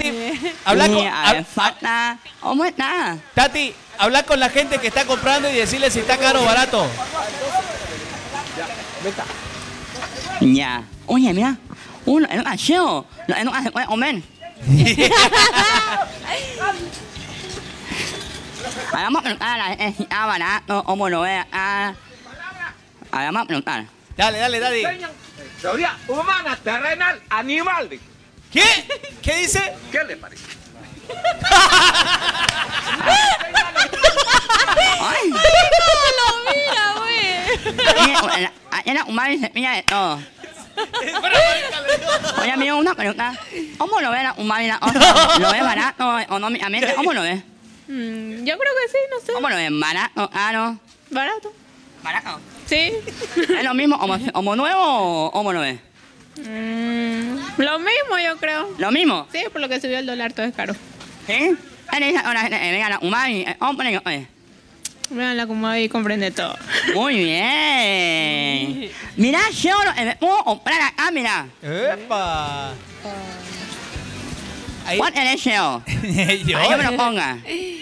Tati, habla con... falta... ¿Cómo está? Tati, habla con la gente que está comprando y decirle si está caro o barato. Ya. Oye, mira. Uno, en un aseo. En un aseo, comer. Vamos a preguntar a la gente si está barato o no es. Vamos a preguntar. Dale, Tati. Teoría humana, terrenal, animal. ¿Qué? ¿Qué dice? ¿Qué le parece? Ay. Lo mira, güey. Era un mal y se pilla de todo. Oye, amigo, una pregunta. ¿Cómo lo ve la humana y la otra? ¿Lo ve barato económicamente? ¿Cómo lo ve? Yo creo que sí, no sé. ¿Cómo lo ve? ¿Barato? ¿Caro? Barato. ¿Barato? Sí. ¿Es lo mismo como nuevo o cómo lo ve? Lo mismo, yo creo. ¿Lo mismo? Sí, por lo que subió el dólar, todo es caro. ¿Sí? Venga, la humana y hombre. Vean la Kumabi comprende todo. Muy bien. Mira, yo puedo comprar acá, mira. ¡Epa! Ahí. ¿Cuál es el SEO? Yo. Ahí me lo ponga.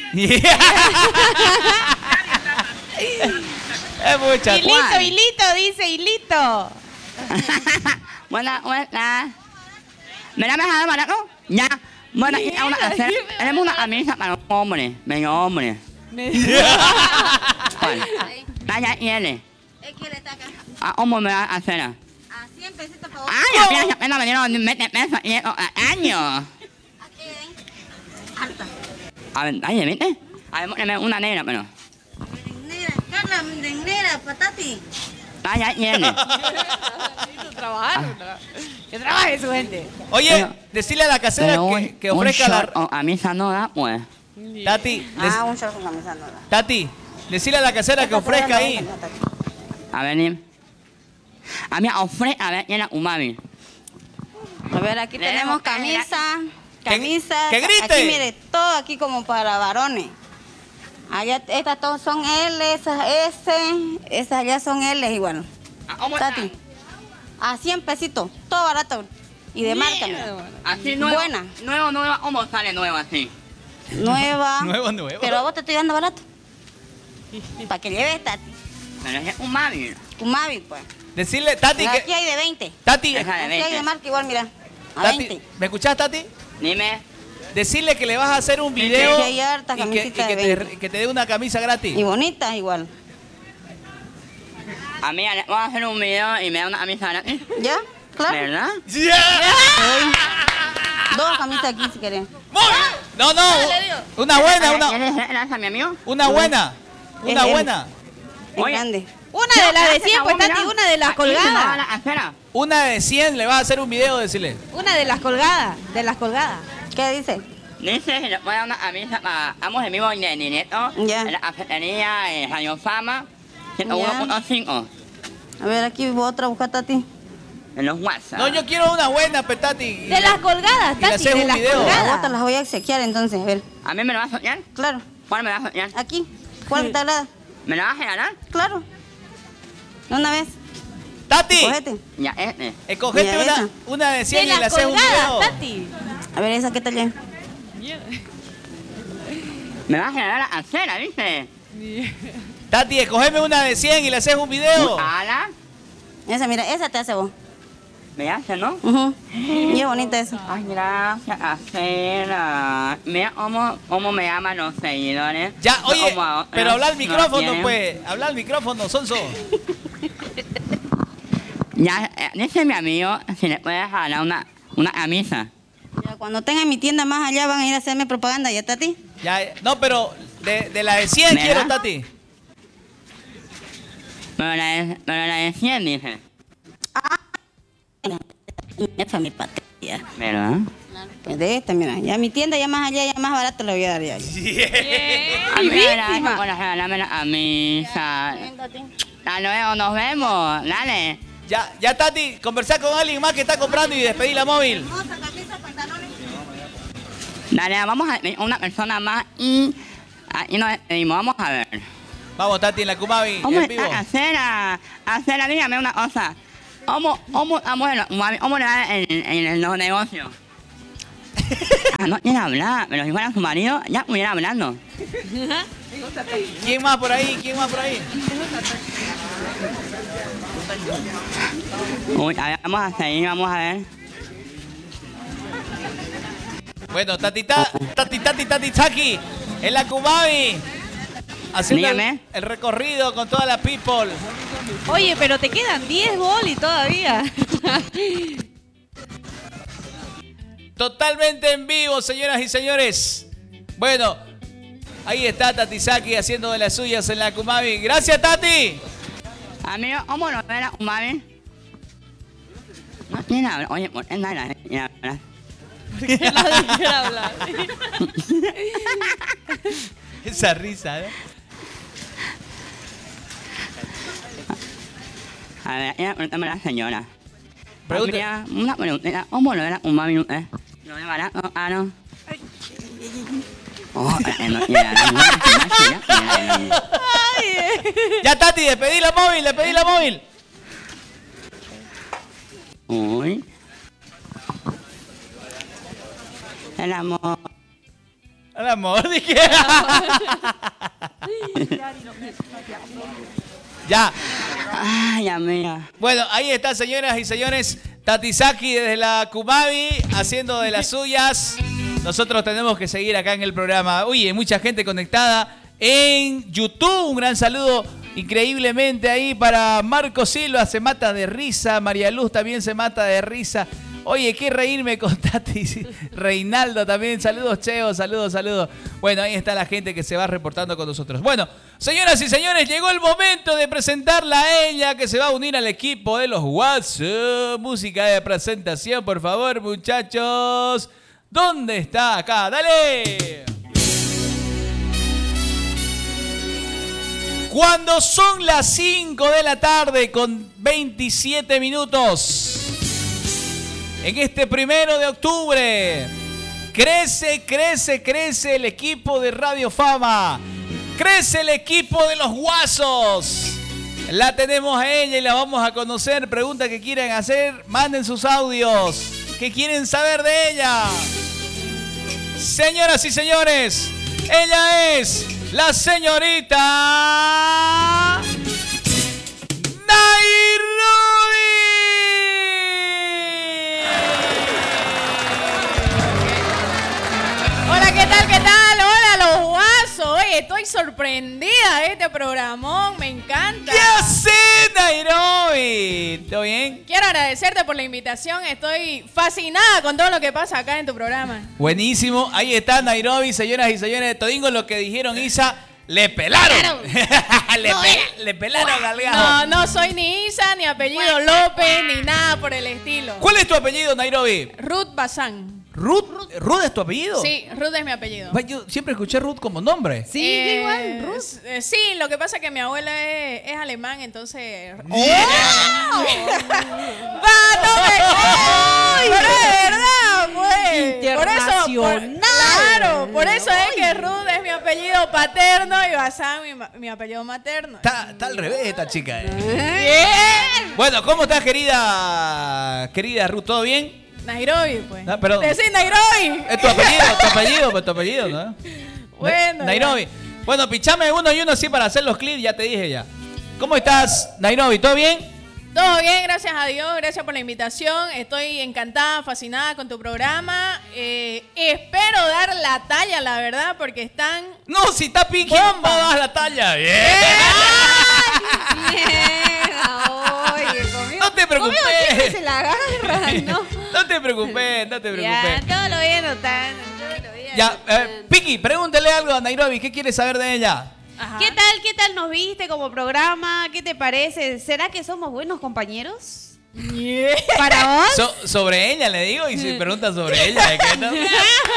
Es mucha. ¿Cuál? Hilito, dice Hilito. Buena. ¿Me la has dejado barato? Ya. Bueno, aquí tenemos una camisa para los hombres. Venga, hombre. ¿Cuál? Talla L. ¿Qué le taca? ¿Cómo me va a hacer? A 100 pesitos, por favor. ¡Ay, apenas me dieron 20 pesos y años! Aquí, alta. A ver, ¿hay de 20? A ver, poneme una negra, pero. Negra, Carla, negra, patati. Talla L. Que trabaje su gente. Oye, Pero- decirle a la casera que ofrezca un la... short, a mí esa no da, pues. Tati, Un short con camisa no da. Tati, decirle a la casera que ofrezca ahí. A ver, a mí ofrece, a ver, llena umami. A ver, aquí tenemos camisa. Camisa. ¡Que grite! Aquí, mire, todo aquí como para varones. Allá, estas todas son L, esas S, esas allá son L igual. ¿Cómo Tati. A 100 pesitos, todo barato. Y de marca, mira. Así nueva. Buena. Nueva, ¿cómo sale nueva así? Nueva. Nuevo. Pero a vos te estoy dando barato. Para que lleves, Tati. Pero es umami. Kumabi, pues. Decirle, Tati, Aquí que... hay de 20. Tati, Deja de Aquí hay de 20. marca igual, mira. A Tati, 20. ¿me escuchás, Tati? Dime. Decirle que le vas a hacer un video Sí, hay hartas y que, camisitas de te, 20. que te dé una camisa gratis. Y bonitas igual. A mí le voy a hacer un video y me da una camisa gratis. ¿Ya? Claro. ¿Verdad? Dos camisas aquí si querés. No, una buena, ¿Quieres a mi amigo? una buena. Una Es buena. Es Oye. grande. Una de las de 100, pues Tati, una de las colgadas. Una de 100 le vas a hacer un video, decirle. Una de las colgadas, ¿Qué dice? Dice que le voy a dar una camisa para ambos en vivo de Nineto. Ya. En la cafetería Radio Fama. Ya. 101.5. A ver, aquí otra, buscate a ti. En los WhatsApp. No, yo quiero una buena, Petati. De las colgadas, Y le Tati, haces de un las video. A vos te colgadas. las voy a exequiar entonces, a ver. ¿A mí me lo vas a soñar? Claro. ¿Cuál me lo vas a soñar? Aquí. ¿Cuál te agrada? ¿Me lo vas a regalar? Claro. De una vez. Tati, Cogete. Ya, este. escogete Mira esa. una de 100 De y le las haces un colgadas, video. Tati. A ver, esa, ¿qué tal ya? Me vas a regalar a cera, ¿viste? Tati, escogeme una de 100 y le haces un video. ¿Ala? Esa, mira, esa te hace vos. Me hace, ¿no? Y es bonita esa. Ay, gracias, Acera. Mira cómo me aman los seguidores. Ya, oye, Cómo pero habla al nos micrófono, quieren. pues. Habla al micrófono, Sonso. Ya, dice mi amigo si le puedes jalar una camisa. Ya, cuando tengan mi tienda más allá van a ir a hacerme propaganda, ¿ya está a ti? Ya, no, pero de la de 100 ¿Me quiero, da? Tati. Pero la de 100, dice. Esa es mi patria. ¿Verdad? Pues de esta, mira. Ya mi tienda ya más allá, ya más barato le voy a dar ya. A mí, gracias por regalarme la camisa. Hasta luego, nos vemos. Dale. Ya, Tati, conversar con alguien más que está comprando y despedir la móvil. Dale, vamos a ver una persona más y ahí nos despedimos. Vamos a ver. Vamos, Tati, en la Kumabi, ¿Cómo en vivo. está Acera? Dígame una cosa. ¿Cómo le va en los negocios? No quiere hablar, pero si fuera su marido, ya estuviera hablando. ¿Quién más por ahí? ¿Quién más por ahí? Uy, a ver, vamos a seguir, vamos a ver. Bueno, Tati Taki, en la Kumabi, haciendo Dígame. el recorrido con toda la people. Oye, pero te quedan 10 boli todavía. Totalmente en vivo, señoras y señores. Bueno, ahí está Tati Saki haciendo de las suyas en la Kumabi. Gracias, Tati. Amigo, ¿cómo lo ven a Kumabi? No quiere hablar. Oye, ¿por qué nadie quiere hablar? Esa risa, ¿eh? A ver, pregúntame a la señora. Pregunte. Amiga, una preguntita. ¿Cómo lo ven a Kumabi? ¿Lo ven barato? Ah, no. Oh, no quiere hablar. Ya, Tati, le pedí la móvil. Uy. El amor. El amor, dije. Ya. Ay, amiga. Bueno, ahí está, señoras y señores. Tati Saki desde la Kumabi haciendo de las suyas. Nosotros tenemos que seguir acá en el programa. Uy, hay mucha gente conectada en YouTube. Un gran saludo increíblemente ahí para Marco Silva. Se mata de risa. María Luz también se mata de risa. Oye, qué reírme con Tati. Reinaldo también. Saludos, Cheo. Saludos. Bueno, ahí está la gente que se va reportando con nosotros. Bueno, señoras y señores, llegó el momento de presentarla a ella, que se va a unir al equipo de los WhatsApp. Música de presentación, por favor, muchachos. ¿Dónde está? Acá, dale. Cuando son las 5 de la tarde con 27 minutos. En este 1 de octubre, crece el equipo de Radio Fama. Crece el equipo de los Guasos. La tenemos a ella y la vamos a conocer. Pregunta que quieran hacer, manden sus audios. ¿Qué quieren saber de ella? Señoras y señores, ella es la señorita Hola, ¿qué tal? Hola, los guasos. Oye, estoy sorprendida de este programón. Me encanta. ¿Qué haces, Nairobi? ¿Todo bien? Quiero agradecerte por la invitación. Estoy fascinada con todo lo que pasa acá en tu programa. Buenísimo. Ahí está Nairobi, señoras y señores de Todingo. Lo que dijeron, Isa, le pelaron. Le pelaron al gato. No soy ni Isa, ni apellido López, ni nada por el estilo. ¿Cuál es tu apellido, Nairobi? Ruth Bazán. ¿Ruth es tu apellido? Sí, Ruth es mi apellido. Yo siempre escuché Ruth como nombre. Sí, igual, Ruth. Sí, lo que pasa es que mi abuela es alemán, entonces... ¡Va, Pero es verdad, pues. Internacional. Claro, por eso es que Ruth es mi apellido paterno y Bazán mi apellido materno. Está al revés esta chica. Bien. Bueno, ¿cómo estás, querida Ruth? ¿Todo bien? Nairobi, pues. Ah, perdón. Decir Nairobi. Es tu apellido, ¿no? Bueno. Nairobi. Bueno, pichame uno y uno así para hacer los clips, ya te dije ya. ¿Cómo estás, Nairobi? ¿Todo bien? Todo bien, gracias a Dios, gracias por la invitación. Estoy encantada, fascinada con tu programa. Espero dar la talla, la verdad, porque están... No, si está Pinky, no das la talla. Bien. Oye, conmigo. No te preocupes. Conmigo siempre se la agarra, ¿no? No te preocupes. Ya, todo lo voy anotando. Ya, Pinky, pregúntale algo a Nairobi. ¿Qué quieres saber de ella? Ajá. ¿Qué tal nos viste como programa? ¿Qué te parece? ¿Será que somos buenos compañeros? ¿Para vos? Sobre ella le digo y si pregunta sobre ella, ¿de qué no? Ella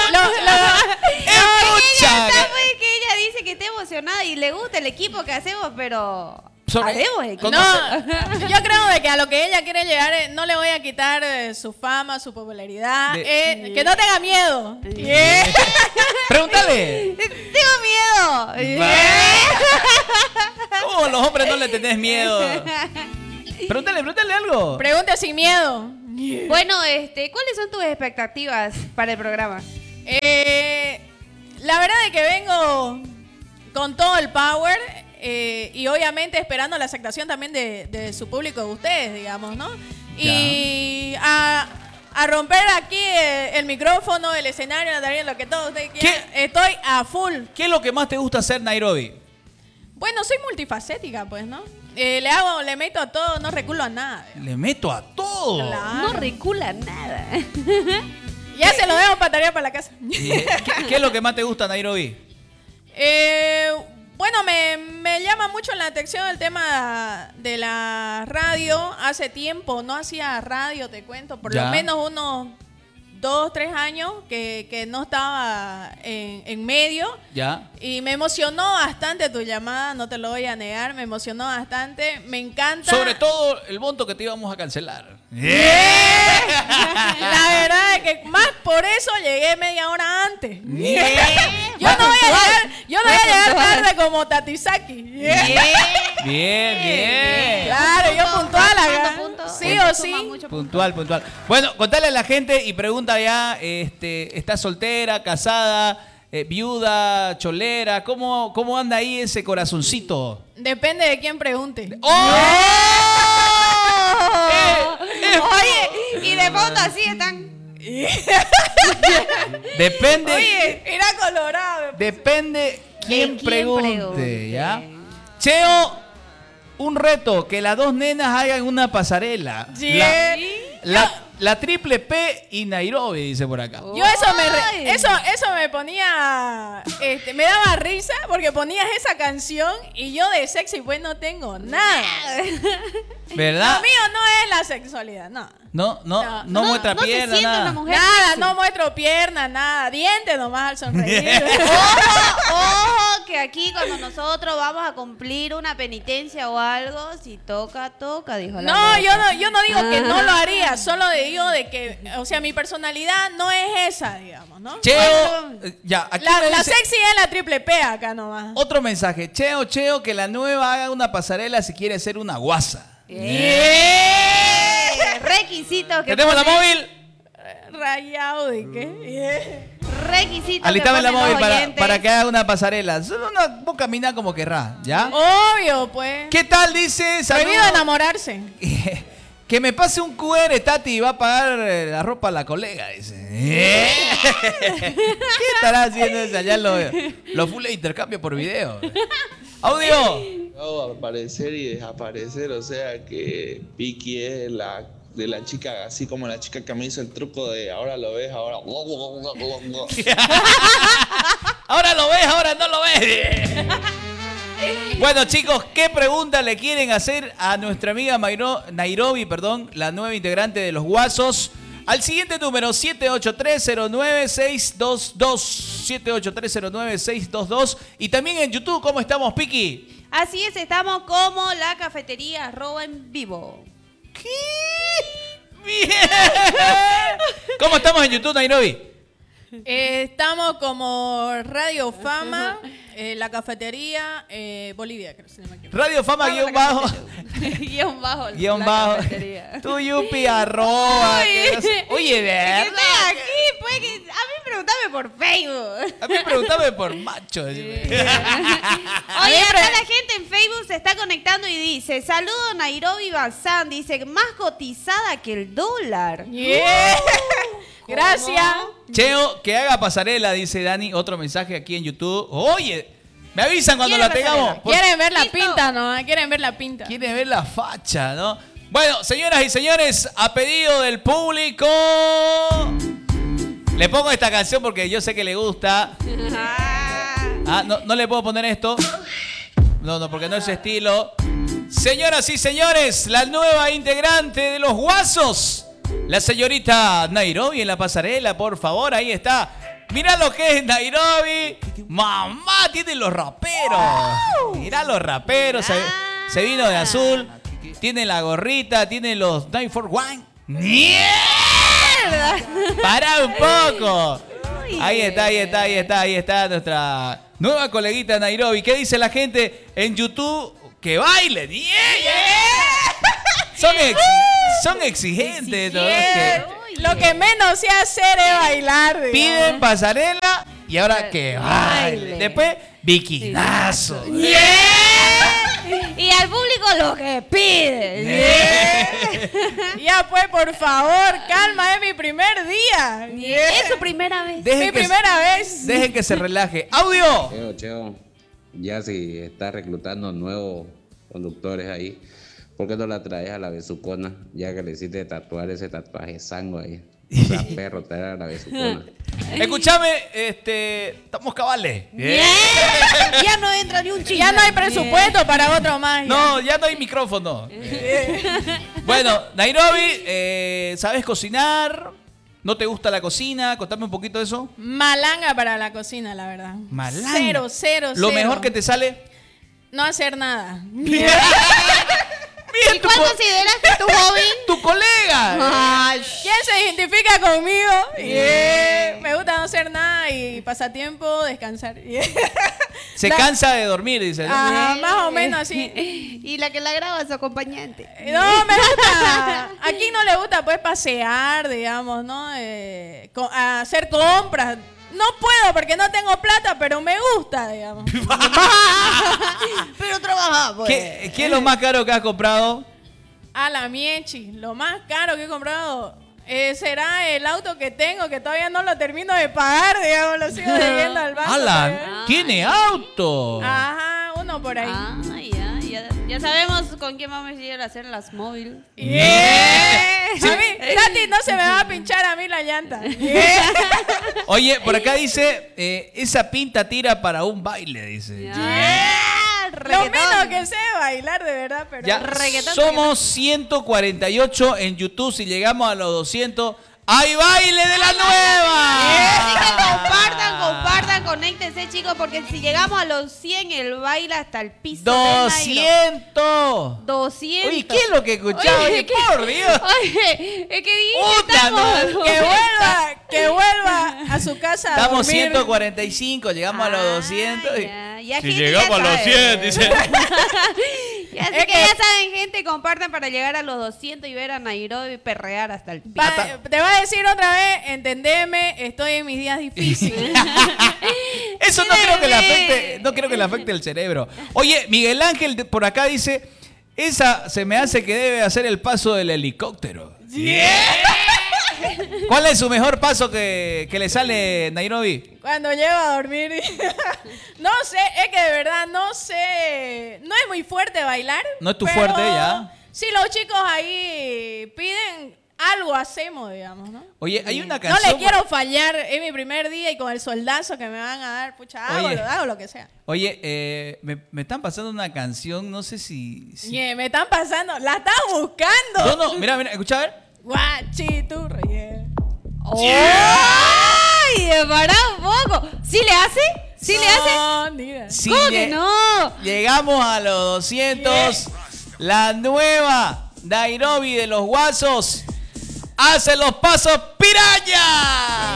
dice que está emocionada y le gusta el equipo que hacemos, pero... ¿Haremos equipo? No, yo creo de que a lo que ella quiere llegar no le voy a quitar su fama, su popularidad. Que no tenga miedo. Pregúntale. Tengo miedo. ¿Cómo los hombres no le tenés miedo? Pregúntale algo. Pregunte sin miedo. Bueno, ¿cuáles son tus expectativas para el programa? La verdad es que vengo con todo el power y obviamente esperando la aceptación también de su público, de ustedes, digamos, ¿no? Y a romper aquí el micrófono, el escenario, lo que todos ustedes quieran. Estoy a full. ¿Qué es lo que más te gusta hacer, Nairobi? Bueno, soy multifacética, pues, ¿no? Le meto a todo, no reculo a nada. Le meto a todo. Claro. No recula nada. Ya se lo dejo para tarea para la casa. ¿Qué es lo que más te gusta, Nairobi? Bueno, me llama mucho la atención el tema de la radio. Hace tiempo no hacía radio, te cuento. Por lo menos unos 2, 3 años que no estaba en medio. Ya. Y me emocionó bastante tu llamada, no te lo voy a negar. Me emocionó bastante. Me encanta. Sobre todo el monto que te íbamos a cancelar. La verdad es que más por eso llegué media hora antes. Yo no voy a llegar tarde como Tatisaki. Bien. Claro, yo puntual acá. Punto. Sí o sí. Puntual. Bueno, contale a la gente y pregunta ya, ¿estás soltera, casada, viuda, cholera? ¿Cómo anda ahí ese corazoncito? Depende de quién pregunte. Oye, y de fondo así están. Depende. Oye, era colorado. Depende quién quién pregunte, pregunte. ¿ya? Cheo, un reto, que las dos nenas hagan una pasarela. Sí. La Triple P y Nairobi, dice por acá. Yo eso me ponía, me daba risa porque ponías esa canción y yo de sexy pues no tengo nada. ¿Verdad? Lo mío no es la sexualidad, no. No muestra no se pierna, siente nada. una mujer Nada, sexy. no muestro pierna, nada, dientes nomás al sonreír. Ojo, que aquí cuando nosotros vamos a cumplir una penitencia o algo, si toca, dijo la No, loca. yo no digo que no lo haría, solo digo de que, o sea, mi personalidad no es esa, digamos, ¿no? Cheo, ya, aquí me La dice sexy es la Triple P acá nomás. otro mensaje. Cheo, que la nueva haga una pasarela si quiere ser una guasa. Requisitos que ¿Tenemos la ponen- móvil? Rayado de qué. Requisitos Alistame que la ponen móvil los para oyentes. que haga una pasarela. Solo vos caminá como querrás, ¿ya? Obvio, pues. ¿Qué tal, dice? Prohibido Saludos. enamorarse. Que me pase un QR, Tati, y va a pagar la ropa a la colega, dice. ¿Qué estará haciendo ese allá los full de intercambio por video? ¡Audio! Aparecer y desaparecer, o sea que Vicky es de la chica, así como la chica que me hizo el truco de ahora lo ves, ahora... Ahora lo ves, ahora no lo ves. Bueno, chicos, ¿qué pregunta le quieren hacer a nuestra amiga Nairobi, la nueva integrante de Los Guasos? Al siguiente número, 78309-622. 78309-622. Y también en YouTube, ¿cómo estamos, Piki? Así es, estamos como la cafetería en vivo. ¿Qué? ¡Bien! ¿Cómo estamos en YouTube, Nairobi? Estamos como Radio Fama, la cafetería, Bolivia, creo que se llama aquí. Radio Fama guión bajo. guión bajo. Tu yupi arroba. Oye, Que ¿verdad? estoy aquí, pues, a mí pregúntame por Facebook. A mí pregúntame por macho. Oye, acá la gente en Facebook se está conectando y dice, saludo Nairobi Bazán, dice, más cotizada que el dólar. Yeah. Gracias. Cheo, que haga pasarela, dice Dani. Otro mensaje aquí en YouTube. Oye, me avisan cuando la ¿Quiere tengamos. pasarela? Quieren ver la Listo. pinta, ¿no? Quieren ver la pinta. Quiere ver la facha, ¿no? Bueno, señoras y señores, a pedido del público, le pongo esta canción porque yo sé que le gusta. Ah, no le puedo poner esto. No, porque no es su estilo. Señoras y señores, la nueva integrante de Los Guasos, la señorita Nairobi en la pasarela, por favor, ahí está. Mirá lo que es Nairobi. Mamá, tiene los raperos. Mirá los raperos. Se vino de azul. Tiene la gorrita, tiene los 941. ¡Mierda! ¡Para un poco! Ahí está nuestra nueva coleguita Nairobi. ¿Qué dice la gente en YouTube? ¡Que baile! ¡Yeah! Son exigentes. Sí, ¿no? sí. Lo que menos sé hacer es bailar. digamos. Piden pasarela y ahora que baile. Baile. Después, bikinazo. Y al público lo que pide. Ya pues, por favor, calma, es mi primer día. Es su primera vez. Mi primera vez. Dejen que se relaje. ¡Audio! Cheo, ya si estás reclutando nuevos conductores ahí, ¿por qué no la traes a la besucona? Ya que le hiciste tatuar ese tatuaje sango ahí. O sea, perro, traer a la besucona. Escúchame, estamos cabales. Ya no entra ni un chiste. Ya no hay presupuesto para otro más. ya. No, ya no hay micrófono. Bueno, Nairobi, ¿sabes cocinar? ¿No te gusta la cocina? Contame un poquito de eso. Malanga para la cocina, la verdad. Malanga. Cero. Lo mejor que te sale. No hacer nada. Bien, ¿Y cuál consideras que es tu hobby? tu colega. ¿Quién se identifica conmigo? Me gusta no hacer nada y pasatiempo, descansar. Se cansa de dormir, dice. ¿no? Más o menos así. Y la que la graba es su acompañante. No, me gusta. Aquí no le gusta pues pasear, digamos, ¿no? Hacer compras. No puedo porque no tengo plata, pero me gusta, digamos. Pero trabaja, pues. ¿Qué es lo más caro que has comprado? A la miechi. Lo más caro que he comprado será el auto que tengo, que todavía no lo termino de pagar, digamos, lo sigo debiendo al banco. ¡Hala! ¡Tiene auto! Ajá, uno por ahí. Ya sabemos con quién vamos a ir a hacer las móviles. A mí, Tati, no se me va a pinchar a mí la llanta. Oye, por acá dice, esa pinta tira para un baile, dice. Lo menos que sé bailar, de verdad, pero... Ya, somos 148 en YouTube. Si llegamos a los 200, ¡hay baile de la nueva! Así que compartan, conéctense, chicos, porque si llegamos a los 100, el baile hasta el piso. 200. 200. Oye, ¿qué es lo que escuchaba? Oye, por Dios. Oye, es que dije Puta, no. Que vuelva a su casa a Estamos dormir. 145, llegamos a los 200. Ya Si gente llegamos ya a los sabe. 100, dice. Ya sé que ya saben, gente, compartan para llegar a los 200 y ver a Nairobi perrear hasta el piso. Te va a decir otra vez, entendeme, estoy en mis días difíciles. Eso no creo que le afecte el cerebro. Oye, Miguel Ángel por acá dice, esa se me hace que debe hacer el paso del helicóptero. ¿Cuál es su mejor paso que le sale, Nairobi? Cuando llego a dormir. No sé, es que de verdad no sé. No es muy fuerte bailar. No es tu pero fuerte, ya. Si los chicos ahí piden, algo hacemos, digamos, ¿no? Oye, hay una No canción... le quiero fallar, es mi primer día y con el soldazo que me van a dar, pucha, hago lo que sea. Oye, me están pasando una canción, no sé si... Yeah, me están pasando, la están buscando. No, mira, escucha, a ver. Guachiturro, yeah. ¡Ay! Para un poco. ¿Sí le hace? ¿Sí le hace? No, mira. Sí, ¿Cómo que no? Llegamos a los 200. La nueva Nairobi de los Guasos hace los pasos piraña.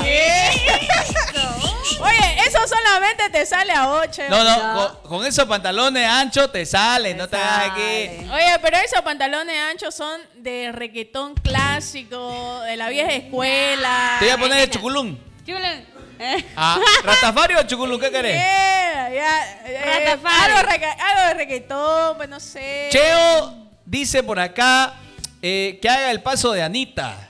Oye, eso solamente te sale a 8. No, con esos pantalones anchos te sale, no te hagas aquí. Oye, pero esos pantalones anchos son de reggaetón clásico, de la vieja escuela. Te voy a poner el chuculún. ¿Rastafari o chuculún? ¿Qué querés? Rastafari. Algo de reggaetón, pues no sé. Cheo dice por acá que haga el paso de Anita.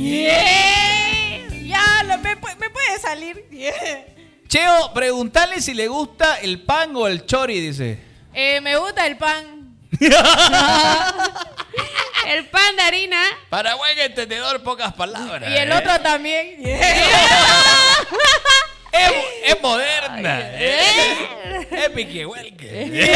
Ya, me puede salir. Cheo, preguntale si le gusta el pan o el chori, dice. Me gusta el pan. El pan de harina. Para buen entendedor, pocas palabras. Y el otro también. Es moderna. Es piquihuelque.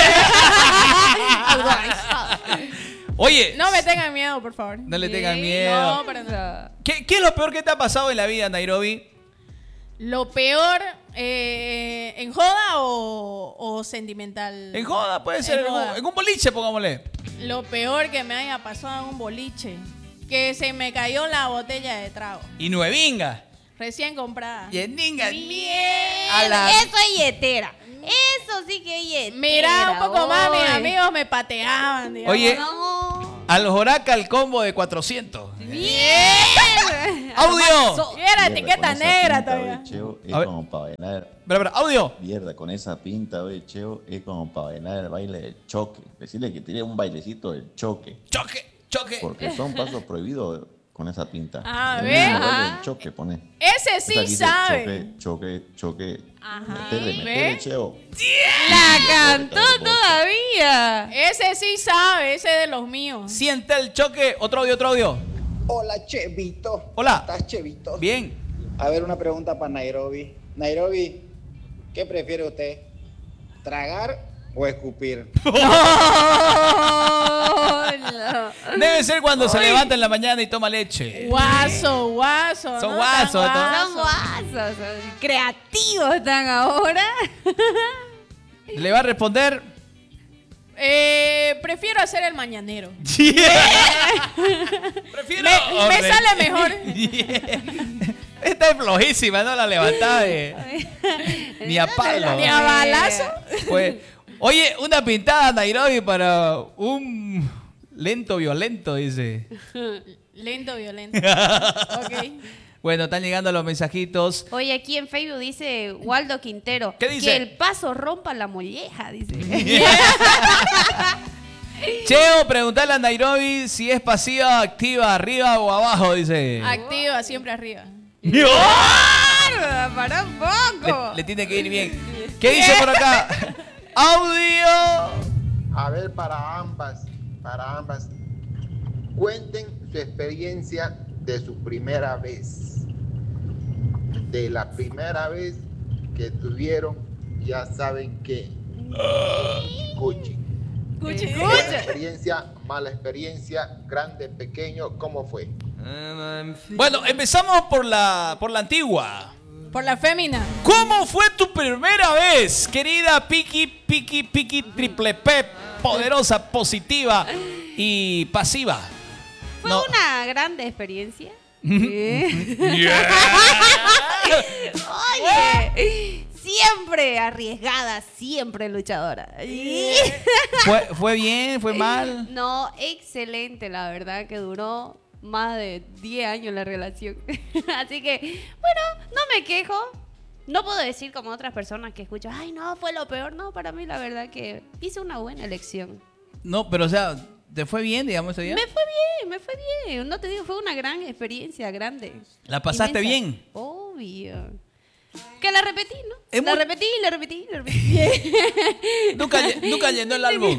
Oye. No me tengan miedo, por favor. No le tengan miedo. No, para nada. ¿Qué es lo peor que te ha pasado en la vida, Nairobi? Lo peor, ¿en joda o sentimental? En joda, puede ser. En un boliche, pongámosle. Lo peor que me haya pasado en un boliche. Que se me cayó la botella de trago. Y nuevinga. Recién comprada. Yeninga. Mierda. Eso es yetera. Eso sí que es yetera. Mira, un poco más, mis oye. amigos me pateaban. Digamos. Oye, No. Aljoraca el combo de 400. ¡Bien! ¡Audio! Y era etiqueta negra todavía. Cheo, es A ver. como para bailar. Espera, audio. Mierda, con esa pinta, oye, Cheo, es como para bailar el baile del choque. Decirle que tiene un bailecito del choque. Choque. Porque son pasos prohibidos con esa pinta. A El ver. mismo baile del choque, pone. Ese Esa sí dice, sabe. Choque. Ajá. Metele, ¿Ve? Cheo. La cantó todavía. Ese sí sabe, ese de los míos. Siente el choque. Otro audio. Hola, Chevito. Hola. ¿Cómo estás, Chevito? Bien. A ver, una pregunta para Nairobi. Nairobi, ¿qué prefiere usted? ¿Tragar o escupir? Debe ser cuando se levanta en la mañana y toma leche. Guaso. Son ¿no? guasos, Tan Son guasos, son creativos están ahora. ¿Le va a responder? Prefiero hacer el mañanero. Prefiero. Me sale mejor. Esta es flojísima, no la levantada ni a palo. Ni a balazo. Pues, oye, una pintada Nairobi para un lento violento, dice. Lento, violento. Ok. Bueno, están llegando los mensajitos. Oye, aquí en Facebook dice Waldo Quintero. ¿Qué dice? Que el paso rompa la molleja, dice. Cheo, preguntale a Nairobi si es pasiva, activa, arriba o abajo, dice. Activa, siempre arriba. Para un poco. Le tiene que ir bien. ¿Qué dice por acá? Audio. A ver, para ambas, cuenten su experiencia de su primera vez. De la primera vez que tuvieron, ya saben que. Escuchen. Buena experiencia, mala experiencia, grande, pequeño, ¿cómo fue? Bueno, empezamos por la antigua. Por la fémina. ¿Cómo fue tu primera vez, querida Piki, triple P, poderosa, positiva y pasiva? Fue No. una grande experiencia. Oye, siempre arriesgada, siempre luchadora. ¿Fue bien? ¿Fue mal? No, excelente, la verdad que duró más de 10 años la relación. Así que, bueno, no me quejo. No puedo decir como otras personas que escucho, ay, no, fue lo peor. No, para mí la verdad que hice una buena elección. No, pero o sea, ¿te fue bien, digamos, ese día? Me fue bien. No te digo, fue una gran experiencia, grande. ¿La pasaste Inmensa. bien? Obvio. Que la repetí, ¿no? Es La muy- repetí. Nunca llenó el álbum.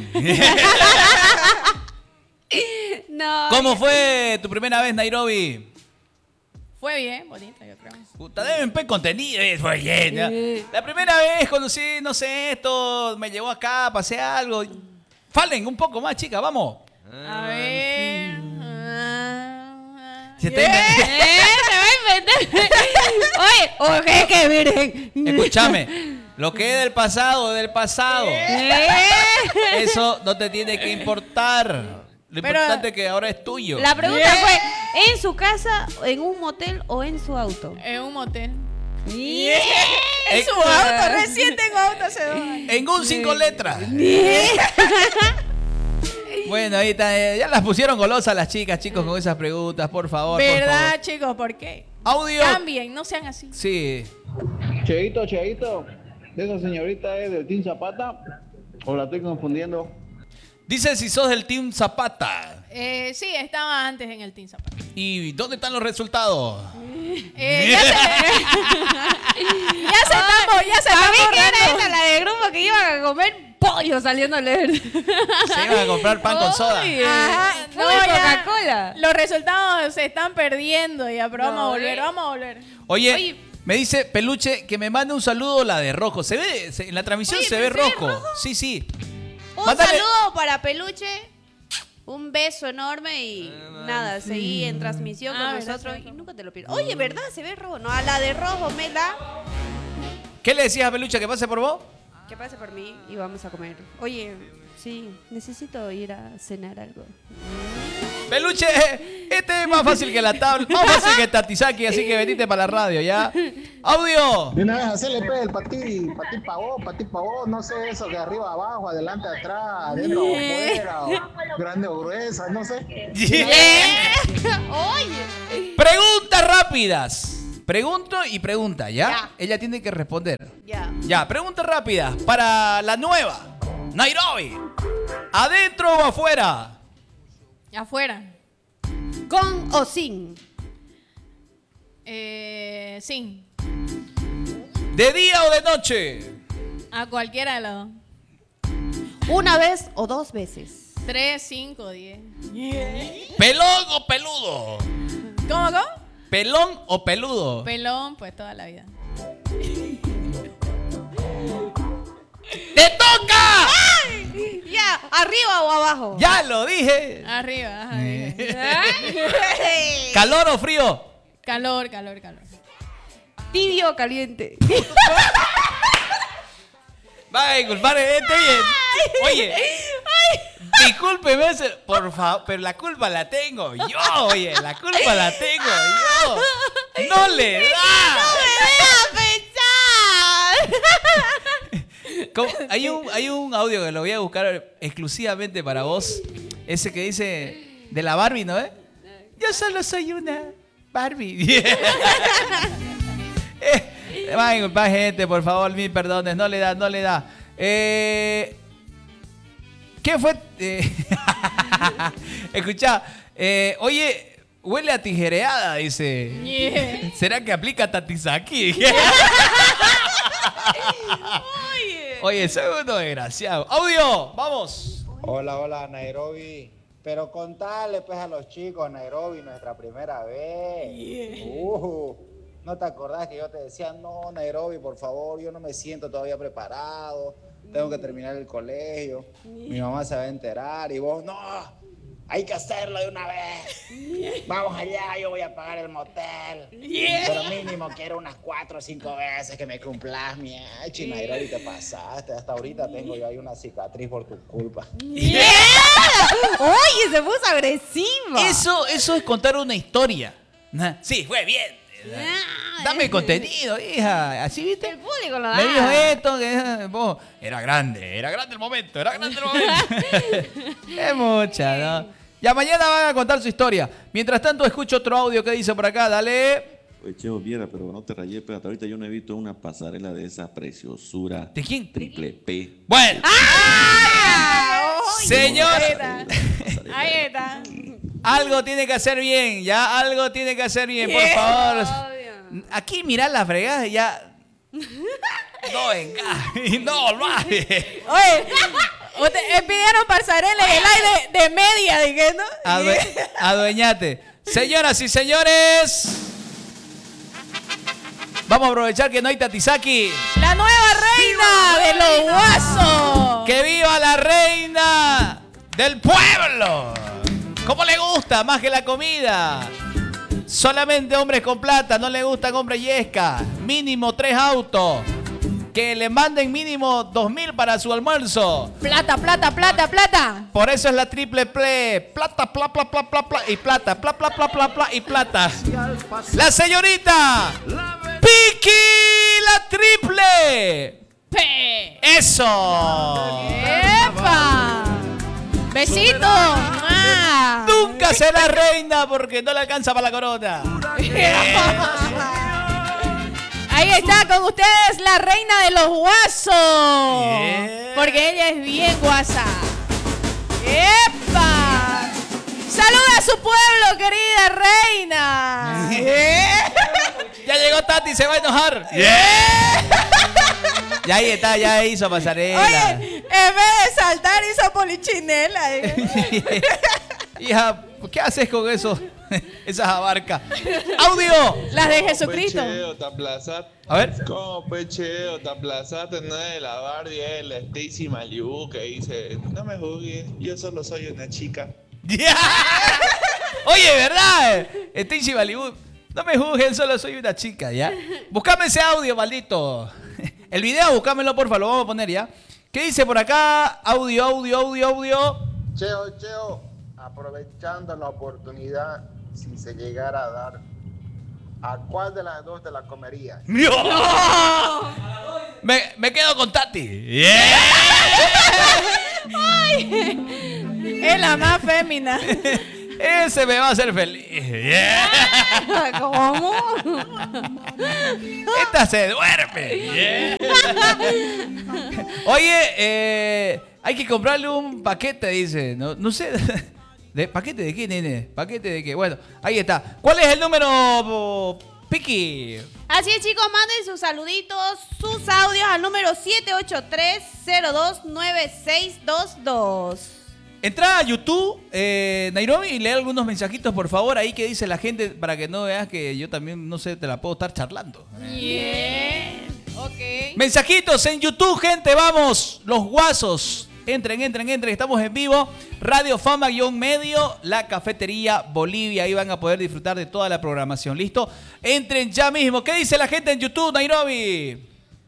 No. ¿Cómo fue tu primera vez, Nairobi? Fue bien, bonita, yo creo. Puta, deben ver contenido. Fue bien. ¿ya? La primera vez conocí, no sé, esto, me llevó acá, pasé algo. Falen un poco más, chicas, vamos. A ver. Se te- Se va a inventar. Oye, que miren. Escúchame, lo que es del pasado, del pasado. Eso no te tiene que importar. Lo Pero- importante es que ahora es tuyo. La pregunta fue, ¿en su casa, en un motel o en su auto? En un motel. Yeah. En su auto, recién tengo auto hace 2 años. En un 5 letras. Bueno, ahí está. Ya las pusieron golosas las chicas, chicos, con esas preguntas, por favor. Por ¿Verdad, favor. chicos? ¿Por qué? Audio. Cambien, no sean así. Sí. Cheito, ¿de esa señorita es del Team Zapata? ¿O la estoy confundiendo? Dice si sos del Team Zapata. Sí, estaba antes en el Team Zapata. ¿Y dónde están los resultados? Ya se A están mí que era borrando. esa la de grupo que iban a comer pollo saliendo a leer. Se iban a comprar pan con soda. Ajá, Full no, ya. Coca-Cola. Los resultados se están perdiendo ya, pero vamos a volver. Oye, me dice Peluche que me mande un saludo la de rojo. Se ve, en la transmisión Oye, se ve ¿pero se ve rojo. rojo? Sí. Un Mándale- saludo para Peluche. Un beso enorme y nada, seguí en transmisión con ¿verdad? nosotros y nunca te lo pierdo. Oye, ¿verdad? Se ve rojo. No, a la de rojo, Mela. ¿Qué le decías a Peluche que pase por vos? Que pase por mí y vamos a comer. Oye, sí, necesito ir a cenar algo. Peluche, este es más fácil que la tabla, más fácil que Tatizaki, así que venite para la radio, ¿ya? ¡Audio! De una vez hacerle el patí pavó, no sé eso, de arriba abajo, adelante atrás, adentro o afuera, o grande o gruesa, no sé. Oye. Preguntas rápidas. Pregunto y pregunta, ¿ya? Ella tiene que responder. Ya, preguntas rápidas para la nueva Nairobi. ¿Adentro o afuera? Afuera. ¿Con o sin? Sin. ¿De día o de noche? A cualquiera de los dos. ¿Una vez o 2 veces? 3, 5, 10. ¿Pelón o peludo? ¿Cómo? ¿Pelón o peludo? Pelón, pues toda la vida. ¡Te toca! ¡Ay! Ya, ¿arriba o abajo? Ya lo dije. Arriba. ¿Calor o frío? Calor. ¿Tibio o caliente? Va a disculpar, oye, discúlpeme, por favor, pero la culpa la tengo yo, oye, la culpa la tengo yo. ¡No le da! ¡No me deja pensar! Hay un audio que lo voy a buscar exclusivamente para vos, ese que dice de la Barbie, ¿no? Yo solo soy una Barbie. Va a disculpar, gente, por favor, mil perdones, no le da. ¿Qué fue? Escucha, oye, huele a tijereada, dice. ¿Será que aplica Tatizaki? Oye, soy uno desgraciado. Audio, vamos. Hola, Nairobi. Pero contale pues a los chicos, Nairobi, nuestra primera vez. ¿No te acordás que yo te decía, no, Nairobi, por favor, yo no me siento todavía preparado, tengo que terminar el colegio, mi mamá se va a enterar y vos, no, hay que hacerlo de una vez, vamos allá, yo voy a pagar el motel, pero mínimo quiero unas 4 o 5 veces que me cumplas, Miachi, Nairobi, te pasaste, hasta ahorita tengo yo ahí una cicatriz por tu culpa. Oye, se puso agresiva. Eso es contar una historia. Sí, fue bien. Dame contenido, hija. Así, ¿viste? El público lo da. Me dijo esto, que era grande el momento. Es mucha, ¿no? Ya mañana van a contar su historia. Mientras tanto, escucho otro audio que dice por acá, dale. Oye, Cheo, viera, pero no te rayé, pero hasta ahorita yo no he visto una pasarela de esa preciosura. ¿De quién? Triple P. Bueno. Señor. Ahí está. Algo tiene que hacer bien, ya. Algo tiene que hacer bien, por favor. Aquí mirá la fregada y ya. No venga. No, lo hace. Oye, pidieron pasarela en el aire de media, dije, ¿no? Adueñate. Señoras y señores, vamos a aprovechar que no hay Tatizaki. La nueva reina de los guasos. ¡Que viva la reina del pueblo! ¿Cómo le gusta? Más que la comida. Solamente hombres con plata, no le gustan hombres yesca. Mínimo 3 autos. Que le manden mínimo 2.000 para su almuerzo. Plata. Por eso es la triple play. Plata, pla, pla, pla, pla, pla, y plata. Pla, pla, pla, pla, pla, y plata. La señorita Piki, la triple. ¡Eso! ¡Epa! ¡Besito! Nunca será reina porque no le alcanza para la corona. Ahí está con ustedes la reina de los guasos. Porque ella es bien guasa. ¡Epa! ¡Saluda a su pueblo, querida reina! Ya llegó Tati, se va a enojar. Ya ahí está, ya hizo pasarela. Oye, en vez de saltar hizo polichinela. Hija, ¿qué haces con eso? Esas abarcas. ¡Audio! Las de Jesucristo. Pecheo, te aplazaste. A ver. ¿Cómo pecheo? Te aplazaste, no es la Barbie, es la Stacy Malibu que dice, no me juzgues, yo solo soy una chica. Oye, ¿verdad? Stacy Malibu, no me juzguen, solo soy una chica, ¿ya? Buscame ese audio, maldito. El video, buscámelo, porfa, lo vamos a poner, ¿ya? ¿Qué dice por acá? Audio. Cheo, aprovechando la oportunidad, si se llegara a dar, ¿a cuál de las dos te la comerías? ¡No! Me quedo con Tati. Yeah. Ay, es la más fémina. Ese me va a hacer feliz. Yeah. ¿Cómo? Esta se duerme. Yeah. Oye, hay que comprarle un paquete, dice. No sé. ¿Paquete de qué, nene? ¿Paquete de qué? Bueno, ahí está. ¿Cuál es el número, Piki? Así es, chicos, manden sus saluditos, sus audios al número 783-029622. Entra a YouTube, Nairobi, y lee algunos mensajitos, por favor, ahí que dice la gente, para que no veas que yo también, no sé, te la puedo estar charlando. Bien. Ok. Mensajitos en YouTube, gente, vamos, los guasos. Entren, estamos en vivo. Radio Fama-Medio, la cafetería Bolivia. Ahí van a poder disfrutar de toda la programación. ¿Listo? Entren ya mismo. ¿Qué dice la gente en YouTube, Nairobi?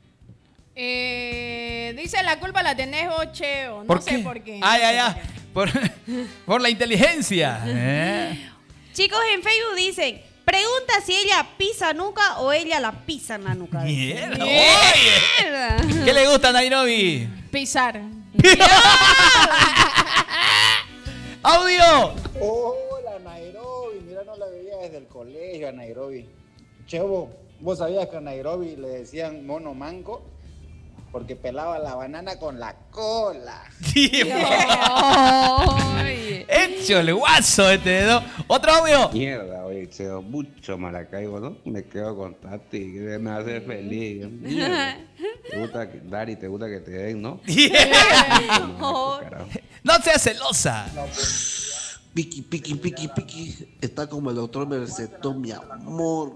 Dice la culpa la tenés vos, Cheo. No sé por qué. Por la inteligencia. Chicos, en Facebook dicen, pregunta si ella pisa nuca o ella la pisa en la nuca. Mierda. Oye. ¿Qué le gusta a Nairobi? Pisar. ¡Audio! Hola, Nairobi. Mira, no la veía desde el colegio a Nairobi. Chevo, ¿vos sabías que a Nairobi le decían mono manco? Porque pelaba la banana con la cola. Hecho el guaso este dedo. ¿Otro audio? Mierda, oye, Cheo, mucho Maracaibo, ¿no? Me quedo con Tati, que me hace feliz. Mierda. ¿Te gusta, Dari, te gusta que te den, no? No seas celosa. Piki. Está como el doctor Mercedón, mi amor.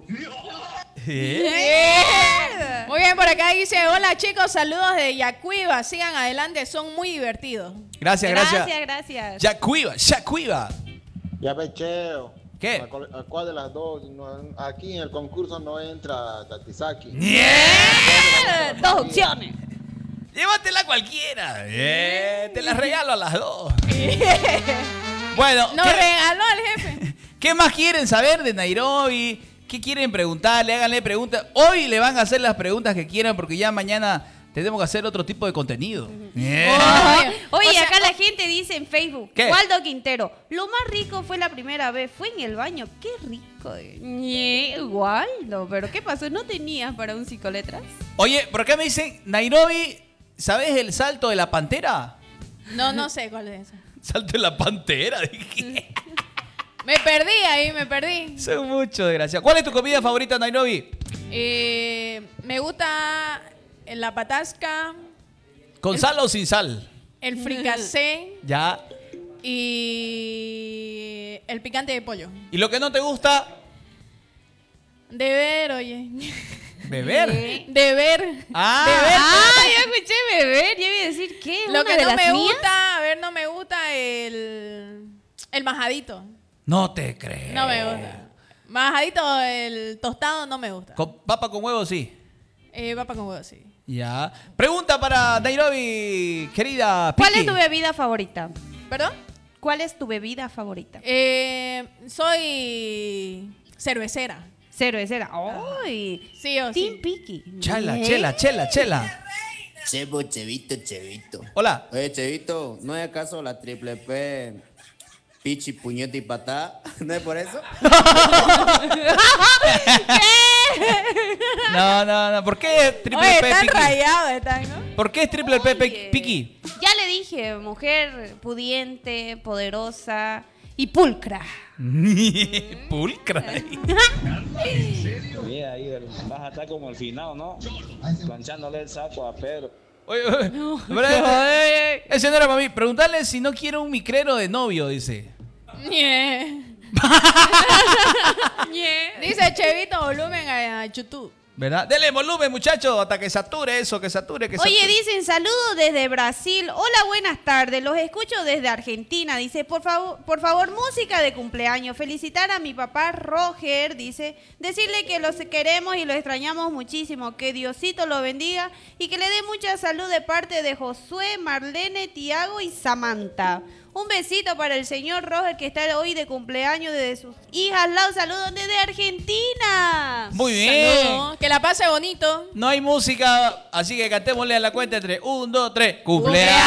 Muy bien, por acá dice, hola chicos, saludos de Yacuiba, sigan adelante, son muy divertidos. Gracias. Yacuiba. Ya ve, Cheo. ¿Qué? ¿A cuál de las dos? Aquí en el concurso no entra Tatisaki. Dos opciones. Llévatela cualquiera. Te la regalo a las dos. Bueno. Nos regaló el jefe. ¿Qué más quieren saber de Nairobi? ¿Qué quieren preguntarle? Háganle preguntas. Hoy le van a hacer las preguntas que quieran porque ya mañana tenemos que hacer otro tipo de contenido. Oye, acá la gente dice en Facebook, ¿qué? Waldo Quintero, lo más rico fue la primera vez, fue en el baño, qué rico. Waldo, pero ¿qué pasó? ¿No tenías para un psicoletras? Oye, por acá me dicen, Nairobi, ¿sabes el salto de la pantera? No sé cuál es ese. Salto de la pantera, dije. Me perdí. Son mucho desgraciados. ¿Cuál es tu comida favorita, Nairobi? Me gusta la patasca. ¿Con sal o sin sal? El fricasé. Ya. Y el picante de pollo. ¿Y lo que no te gusta? Beber, oye. ¿Beber? Beber. Yo escuché beber, yo iba a decir, ¿qué? Lo que no me gusta, no me gusta el majadito. No te creo. No me gusta. Majadito, el tostado no me gusta. ¿Papa con huevo sí? Papa con huevo, sí. Ya. Pregunta para Nairobi, querida Piki. ¿Cuál es tu bebida favorita? ¿Perdón? ¿Cuál es tu bebida favorita? Soy cervecera. ¡Ay! Sí o Team sí. Piki. Chela. Chevito. Hola. Oye, Chevito, ¿no es acaso la triple P, pichi, puñete y patá? ¿No es por eso? No. ¿Por qué es triple Oye, P, están Piki? rayados, ¿no? ¿Por qué es triple P, Piki? Ya le dije, mujer pudiente, poderosa y pulcra. Pulcra. Mira, ahí vas a estar como al final, ¿no? Planchándole el saco a Pedro. Oye. Ese no era para mí. Preguntarle si no quiere un micrero de novio, dice. Dice Chevito, volumen a YouTube. ¿Verdad? Dele volumen, muchachos, hasta que sature eso, que sature. Oye, dicen saludos desde Brasil. Hola, buenas tardes. Los escucho desde Argentina. Dice, por favor, música de cumpleaños. Felicitar a mi papá Roger. Dice, decirle que los queremos y lo extrañamos muchísimo. Que Diosito lo bendiga y que le dé mucha salud de parte de Josué, Marlene, Tiago y Samantha. Un besito para el señor Roger que está hoy de cumpleaños desde sus hijas. Lau, saludos desde Argentina. Muy bien. Saludos. Que la pase bonito. No hay música, así que cantémosle a la cuenta entre 1, 2, 3. ¡Cumpleaños!